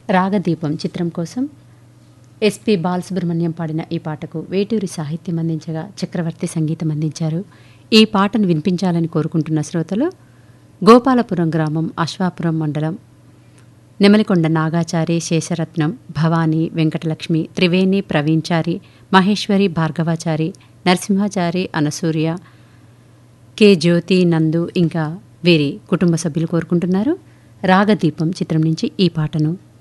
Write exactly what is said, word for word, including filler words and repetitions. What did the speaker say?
రాగదీపం చిత్రం కోసం ఎస్పి బాలసుబ్రహ్మణ్యం పాడిన ఈ పాటకు వేటూరి సాహిత్యం అందించగా చక్రవర్తి సంగీతం అందించారు. ఈ పాటను వినిపించాలని కోరుకుంటున్న శ్రోతలు గోపాలపురం గ్రామం, అశ్వాపురం మండలం, నెమలికొండ నాగాచారి, శేషరత్నం, భవానీ, వెంకటలక్ష్మి, త్రివేణి, ప్రవీణ్చారి, మహేశ్వరి, భార్గవాచారి, నరసింహాచారి, అనసూర్య, కె జ్యోతి, నందు ఇంకా వీరి కుటుంబ సభ్యులు కోరుకుంటున్నారు. రాగదీపం చిత్రం నుంచి ఈ పాటను.